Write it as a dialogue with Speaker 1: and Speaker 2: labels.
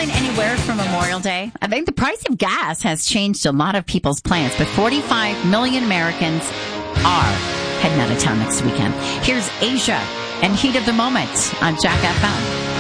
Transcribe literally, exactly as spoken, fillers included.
Speaker 1: going anywhere for Memorial Day? I think the price of gas has changed a lot of people's plans, but forty-five million Americans are heading out of town next weekend. Here's Asia and Heat of the Moment on Jack F M.